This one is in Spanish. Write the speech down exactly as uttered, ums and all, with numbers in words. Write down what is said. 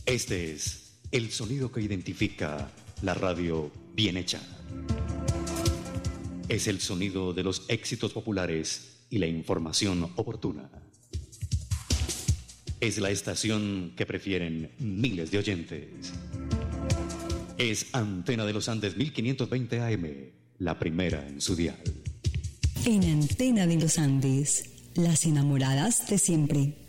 Este es el sonido que identifica la radio bien hecha. Es el sonido de los éxitos populares y la información oportuna. Es la estación que prefieren miles de oyentes. Es Antena de los Andes mil quinientos veinte A M, la primera en su dial. En Antena de los Andes, las enamoradas de siempre.